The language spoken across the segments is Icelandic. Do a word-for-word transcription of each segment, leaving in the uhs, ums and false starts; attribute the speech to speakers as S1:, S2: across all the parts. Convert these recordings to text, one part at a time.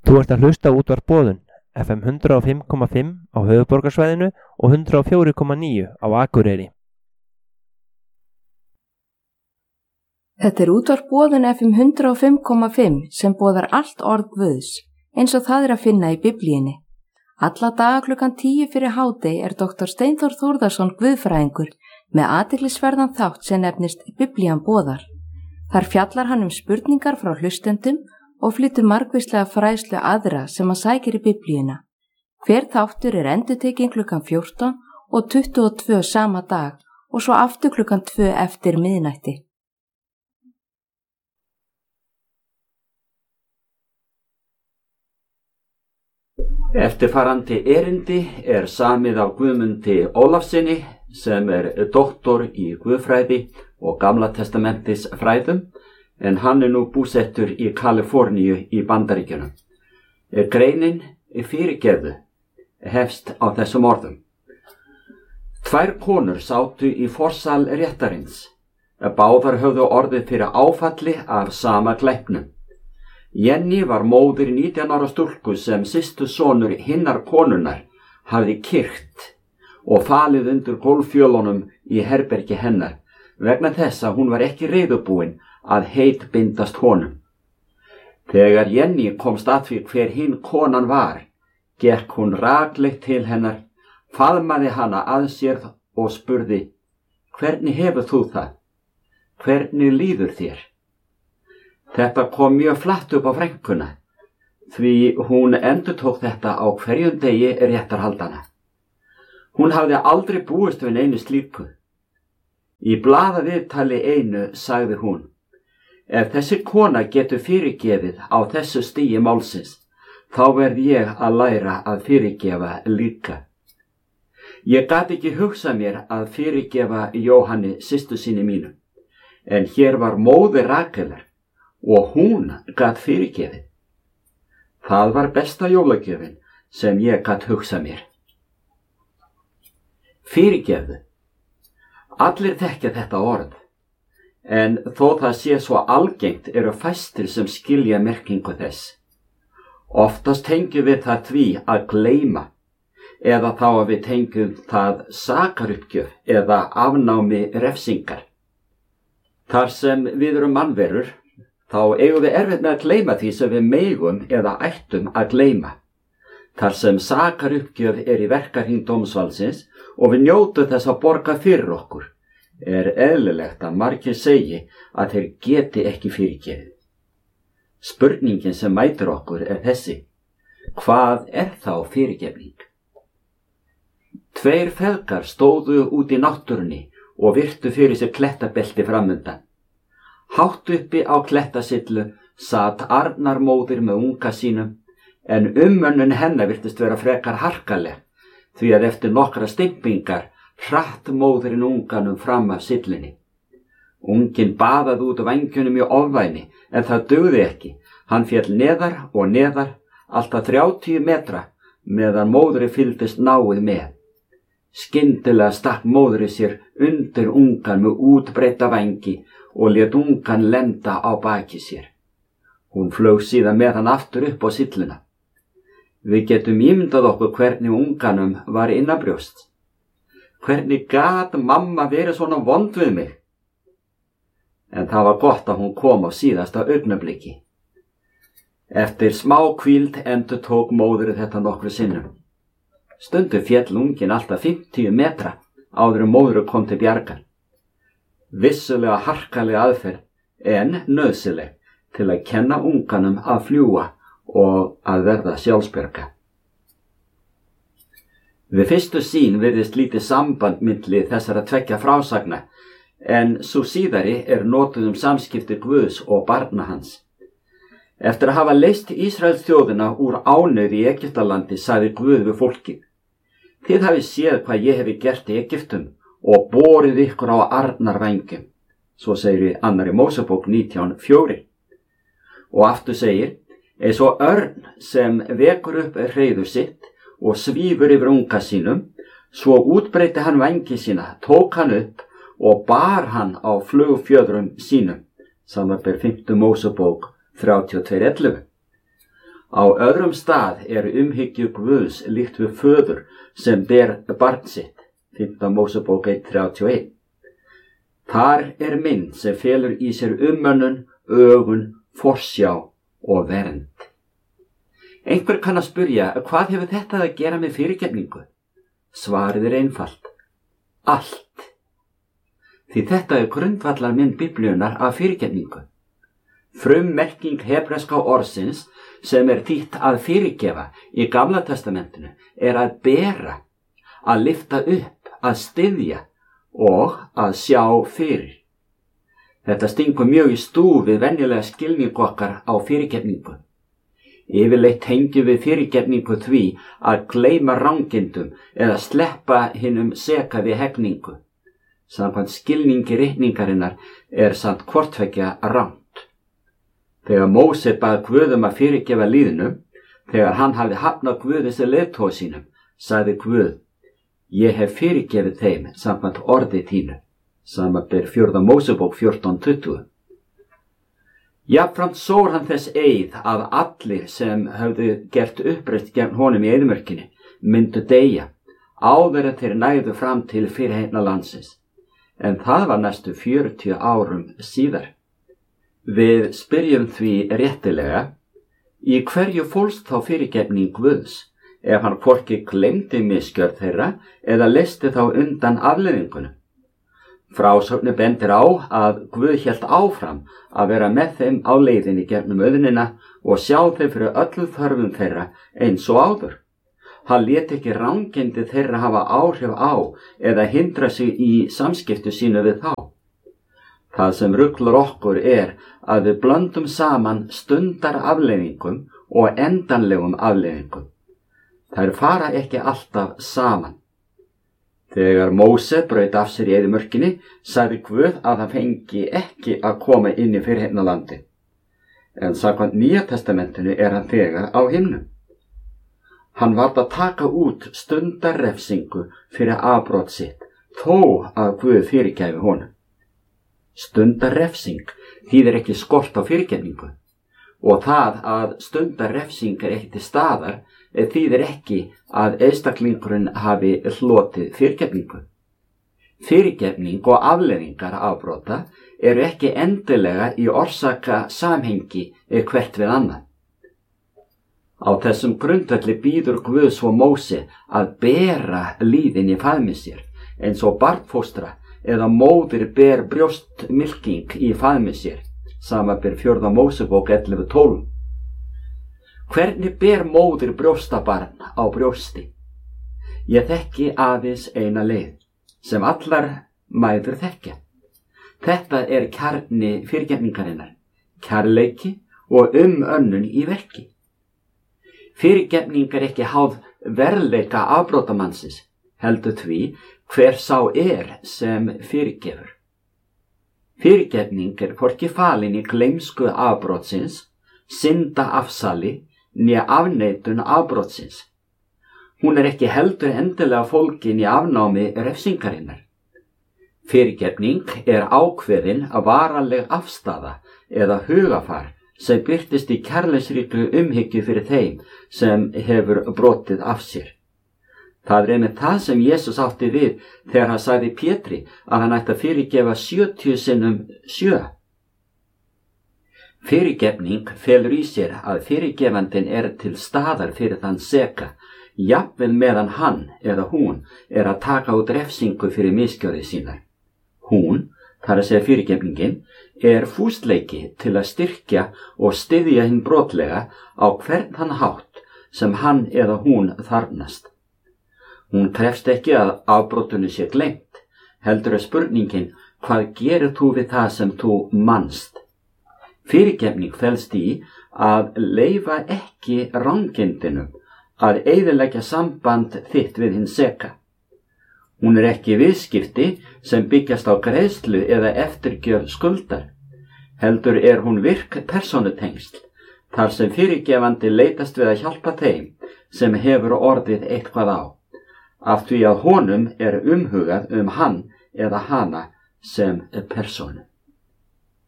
S1: Þú ert að hlusta á Útvarp Boðun, F M hundrað og fimm komma fimm á höfuðborgarsvæðinu og hundrað og fjögur komma níu á Akureyri.
S2: Þetta er Útvarp Boðun F M hundrað og fimm komma fimm sem boðar allt orð Guðs, eins og það er að finna í Biblíunni. Alla daga klukkan tíu fyrir hádegi er doktor Steinþór Þórðarson guðfræðingur með athyglisverðan þátt sem nefnist Biblían boðar. Þar fjallar hann um spurningar frá hlustendum og flytur margvíslega fræðslu aðra sem að sækir í Biblíuna. Hver þáttur er endurtekinn klukkan fjórtán og tuttugu og tvö sama dag og svo aftur klukkan tvö eftir miðnætti.
S3: Eftirfarandi erindi er samið af Guðmundi Ólafssyni sem er doktor í guðfræði og Gamla testamentis fræðum, en hann er nú búsettur í Kaliforníu í Bandaríkjunum. Greinin fyrirgefðu hefst á þessum orðum. Tvær konur sátu í forsal réttarins. Báðar höfðu orðið fyrir áfalli af sama glæpnum. Jenny var móðir nítján ára stúlku sem systusonur hinnar konunnar hafði kyrkt og falið undir gólffjölunum í herbergi hennar vegna þess að hún var ekki reiðubúin að heitbindast honum. Þegar Jenny komst að því hver hinn konan var, gekk hún rakleitt til hennar, faðmaði hana að sér og spurði: Hvernig hefur þú það? Hvernig líður þér? Þetta kom mjög flatt upp á frænkuna, því hún endurtók þetta á hverjum degi réttarhaldana. Hún hafði aldrei búist við neinu slíku. Í blaðaviðtali einu sagði hún: Ef þessi kona getur fyrirgefið á þessu stigi málsins, þá verð ég að læra að fyrirgefa líka. Ég gat ekki hugsað mér að fyrirgefa Jóhanni systur sinni mínu, en hér var móðir Rakelar og hún gat fyrirgefið. Það var besta jólagjöfin sem ég gat hugsað mér. Fyrirgefðu. Allir þekkja þetta orð, en þó það sé svo algengt eru fæstir sem skilja merkingu þess. Oftast tengjum við það því að gleyma, eða þá að við tengjum það sakaruppgjöf eða afnámi refsingar. Þar sem við erum mannverur, þá eigum við erfitt með að gleyma því sem við megum eða ættum að gleyma. Þar sem sakaruppgjöf er í verkahring dómsvaldsins og við njótum þess að borga fyrir okkur, er eðlilegt að margir segi að þeir geti ekki fyrirgefið. Spurningin sem mætir okkur er þessi: hvað er þá fyrirgefning? Tveir feðgar stóðu út í náttúrunni og virtu fyrir sér klettabelti framundan. Hátt uppi á klettasillu sat Arnarmóðir með unga sínum, en umönnun hennar virtist vera frekar harkaleg, því að eftir nokkra stimpingar hratt móðirinn unganum fram af sillinni. Unginn baðaði út vængjunum í ofvæni, en það dugði ekki. Hann féll neðar og neðar, alltaf þrjátíu metra, meðan móðurinn fylgdist náið með. Skyndilega stakk móðurinn sér undir ungan með útbreidda vængi og lét ungan lenda á baki sér. Hún flaug síðan með hann aftur upp á silluna. Við getum ímyndað okkur hvernig unganum var innanbrjóst. Hvernig gat mamma verið svona vond við mig? En það var gott að hún kom á síðasta augnabliki. Eftir smá hvíld endurtók móðurinn þetta nokkru sinnum. Stundum féll unginn alltaf fimmtíu metra áður en móðurinn kom til bjargar. Vissulega harkaleg aðferð, en nauðsynleg til að kenna unganum að fljúga og að verða sjálfsbjarga. Við fyrstu sýn virðist lítið samband milli þessara tveggja frásagna, en sú síðari er notuð um samskipti Guðs og barna hans. Eftir að hafa leyst Ísraels þjóðina úr ánauð í Egyptalandi sagði Guð við fólkið: Þið hafið séð hvað ég hefi gert í Egyptum og borið ykkur á arnarvængjum. Svo segir í annarri Mósebók nítján fjögur. Og aftur segir: eins og örn sem vekur upp hreiður sitt og svífur yfir unga sínum, svo útbreiddi hann vængi sína, tók hann upp og bar hann á flugfjöðrum sínum. Samanber fimmta Mósebók þrjátíu og tvö ellefu. Á öðrum stað er umhyggju Guðs líkt við föður sem ber barn sitt, fimmta Mósebók eitt þrjátíu og eitt. Þar er mynd sem felur í sér ummönnun, ögun, forsjá og vernd. Einhver kann að spyrja, hvað hefur þetta að gera með fyrirgefningu? Svarið er einfalt. Allt. Því þetta er grundvallar mynd Biblíunnar af fyrirgefningu. Frummerking hebreska orðsins sem er þýtt að fyrirgefa í Gamla testamentinu er að bera, að lyfta upp, að styðja og að sjá fyrir. Þetta stingur mjög í stúf við venjulega skilning okkar á fyrirgefningu. Yfirleitt tengjum við fyrirgefningu því að gleyma rangindum eða sleppa hinum seka við hegningu. Samkvæmt skilningi ritningarinnar er samt hvorttveggja rangt. Þegar Móse bað Guð um að fyrirgefa lýðnum, þegar hann hafði hafnað Guði sem leiðtoga sínum, sagði Guð, ég hef fyrirgefið þeim samkvæmt orði þínu, samanber fjórða Mósebók fjórtán tuttugu. Jafnframt sór hann þess eið að allir sem höfðu gert uppreist gegn honum í eyðimörkinni myndu deyja, áður en þeir nægðu fram til fyrirheitna landsins, en það var næstu fjörutíu árum síðar. Við spyrjum því réttilega, í hverju fólst þá fyrirgefning Guðs, ef hann hvorki gleymdi misgjörð þeirra eða leysti þá undan afleiðingunum. Frásögnin bendir á að Guð hélt áfram að vera með þeim á leiðinni gegnum auðnina og sjá þeim fyrir öllu þörfum þeirra eins og áður. Hann lét ekki rangindi þeirra hafa áhrif á eða hindra sig í samskiptu sínu við þá. Það sem ruglar okkur er að við blöndum saman stundar afleiðingum og endanlegum afleiðingum. Þær fara ekki alltaf saman. Þegar Móse braut af sér í eyðimörkinni, sagði Guð að hann fengi ekki að koma inn í fyrirheitna landi. En samkvæmt Nýja testamentinu er hann þegar á himnum. Hann varð að taka út stundarrefsingu fyrir afbrot sitt, þó að Guð fyrirgæfi honum. Stundarrefsing þýðir ekki skort á fyrirgefningu, og það að stundarrefsing er ekki til staðar þýðir ekki að einstaklingurinn hafi hlotið fyrirgefningu. Fyrirgefning og afleiðingar afbrota eru ekki endilega í orsaka samhengi hvert við annað. Á þessum grundvelli býður Guð svo Móse að bera lýðin í faðmi sér, eins og barnfóstra eða móðir ber brjóstmylking í faðmi sér, samanber fjórða Mósebók ellefu tólf. Hvernig ber móðir brjóstabarn á brjósti? Ég þekki aðeins eina leið, sem allar mæður þekkja. Þetta er kjarni fyrirgefningarinnar, kærleiki og umönnun í verki. Fyrirgefning er ekki háð verðleika afbrotamannsins, heldur því hver sá er sem fyrirgefur. Fyrirgefning er hvorki falin í gleymsku afbrotsins, synda afsali, né afneitun afbrotsins. Hún er ekki heldur endilega fólgin í afnámi refsingarinnar. Fyrirgefning er ákveðin að varanleg afstaða eða hugafar sem birtist í kærleiksríkri umhyggju fyrir þeim sem hefur brotið af sér. Það er einmitt það sem Jesús átti við þegar hann sagði Pétri að hann ætti að fyrirgefa sjötíu sinnum sjö. Fyrirgefning felur í sér að fyrirgefandinn er til staðar fyrir þann seka, jafnvel meðan hann eða hún er að taka út refsingu fyrir misgjörðir sínar. Hún, þar að segja fyrirgefningin, er fúsleiki til að styrkja og styðja hinn brotlega á hvern þann hátt sem hann eða hún þarfnast. Hún krefst ekki að afbrotinu sé gleymt, heldur er spurningin hvað gerir þú við það sem þú manst. Fyrirgefning felst í að leyfa ekki rangindinum að eyðileggja samband þitt við hinn seka. Hún er ekki viðskipti sem byggjast á greiðslu eða eftirgjöf skuldar, heldur er hún virk persónutengsl, þar sem fyrirgefandi leitast við að hjálpa þeim sem hefur orðið eitthvað á, af því að honum er umhugað um hann eða hana sem persónu.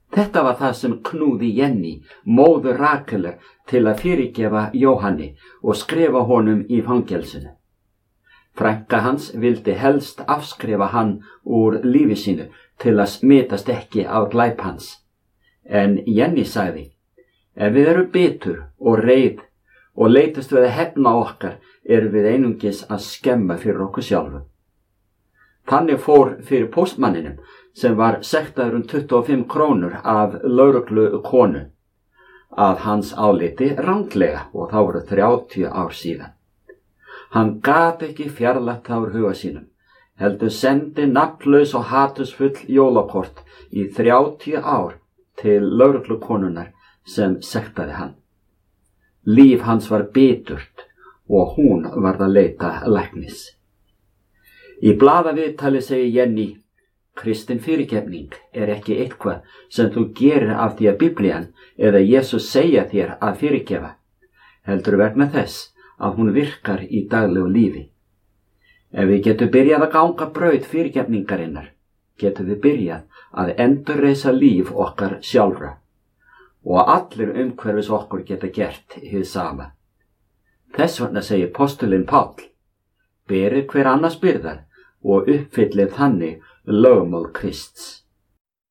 S3: Þetta var það sem knúði Jenny, móður Rakeler, til að fyrirgefa Jóhanni og skrifa honum í fangelsinu. Frænka hans vildi helst afskrifa hann úr lífi sínu til að smitast ekki á glæp hans. En Jenny sagði, ef við erum bitur og reið og leitast við að hefna okkar, erum við einungis að skemma fyrir okkur sjálfu. Þannig fór fyrir póstmanninum, sem var sektaður um tuttugu og fimm krónur af lögreglu konu, að hans áliti ranglega, og þá voru þrjátíu ár síðan. Hann gat ekki fjarlægt það úr huga sínum, heldur sendi nafnlaus og hatusfull jólakort í þrjátíu ár til lögreglu konunnar sem sektaði hann. Líf hans var biturt og hún varð að leita læknis. Í blaðaviðtali segir Jenny, kristin fyrirgefning er ekki eitthvað sem þú gerir af því að Biblían eða Jesús segja þér að fyrirgefa, heldur vegna þess að hún virkar í daglegu lífi. Ef við getum byrjað að ganga braut fyrirgefningarinnar, getum við byrjað að endurreisa líf okkar sjálfra og allir umhverfis okkur geta gert hið sama. Þess vegna segir postulinn Páll, berið hver annars byrðar og uppfyllið þannig lögmál Krists.